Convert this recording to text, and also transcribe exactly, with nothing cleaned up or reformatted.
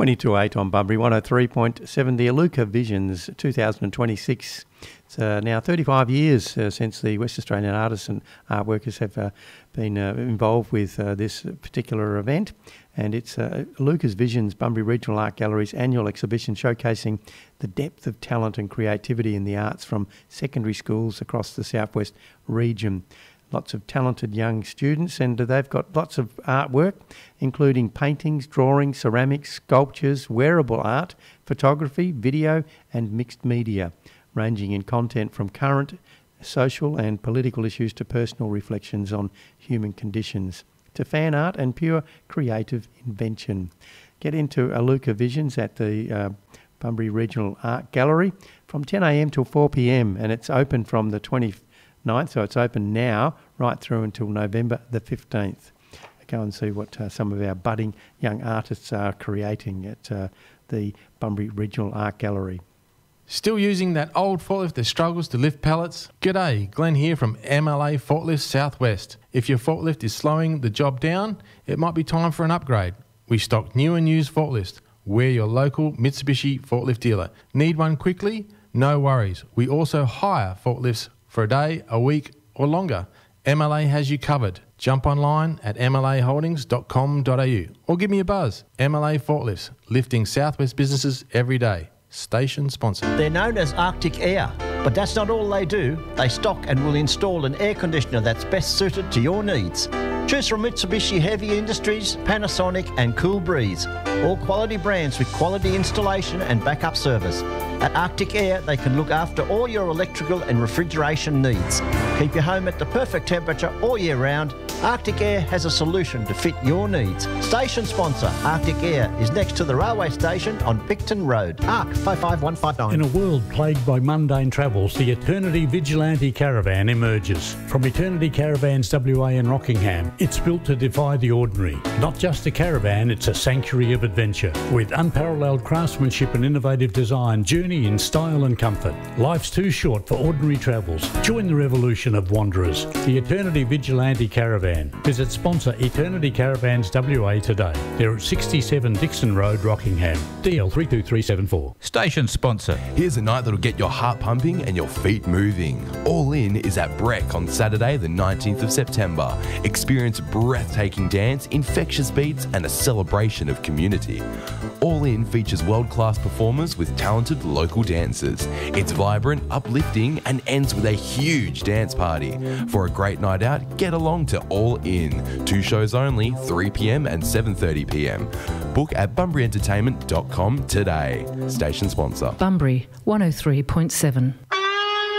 twenty to eight on Bunbury, one oh three point seven, the Aluka Visions two thousand twenty-six. It's uh, now thirty-five years uh, since the West Australian artists and art workers have uh, been uh, involved with uh, this particular event. And it's uh, Aluka's Visions, Bunbury Regional Art Gallery's annual exhibition showcasing the depth of talent and creativity in the arts from secondary schools across the southwest region. Lots of talented young students, and they've got lots of artwork, including paintings, drawings, ceramics, sculptures, wearable art, photography, video and mixed media, ranging in content from current social and political issues to personal reflections on human conditions, to fan art and pure creative invention. Get into Aluka Visions at the uh, Bunbury Regional Art Gallery from ten a m till four p m, and it's open from the twenty-ninth, so it's open now right through until November the fifteenth. Go and see what uh, some of our budding young artists are creating at uh, the Bunbury Regional Art Gallery. Still using that old forklift that struggles to lift pallets? G'day, Glenn here from M L A Forklifts Southwest. If your forklift is slowing the job down, it might be time for an upgrade. We stock new and used forklifts. We're your local Mitsubishi forklift dealer. Need one quickly? No worries. We also hire forklifts for a day, a week or longer. M L A has you covered. Jump online at m l a holdings dot com dot a u or give me a buzz. M L A Forklifts, lifting Southwest businesses every day. Station sponsor. They're known as Arctic Air, but that's not all they do. They stock and will install an air conditioner that's best suited to your needs. Choose from Mitsubishi Heavy Industries, Panasonic and Cool Breeze. All quality brands with quality installation and backup service. At Arctic Air, they can look after all your electrical and refrigeration needs. Keep your home at the perfect temperature all year round. Arctic Air has a solution to fit your needs. Station sponsor Arctic Air is next to the railway station on Picton Road. A R C five five one five nine. In a world plagued by mundane travels, the Eternity Vigilante Caravan emerges. From Eternity Caravans W A in Rockingham, it's built to defy the ordinary. Not just a caravan, it's a sanctuary of adventure. With unparalleled craftsmanship and innovative design, journey in style and comfort. Life's too short for ordinary travels. Join the revolution of wanderers. The Eternity Vigilante Caravan. Visit sponsor Eternity Caravans W A today. They're at sixty-seven Dixon Road, Rockingham. D L three two three seven four. Station sponsor. Here's a night that'll get your heart pumping and your feet moving. All In is at Breck on Saturday the nineteenth of September. Experience breathtaking dance, infectious beats and a celebration of community. All In features world-class performers with talented local dancers. It's vibrant, uplifting and ends with a huge dance party. For a great night out, get along to All In. Two shows only, three p m and seven thirty p m. Book at bunbury entertainment dot com today. Station sponsor. Bunbury one oh three point seven.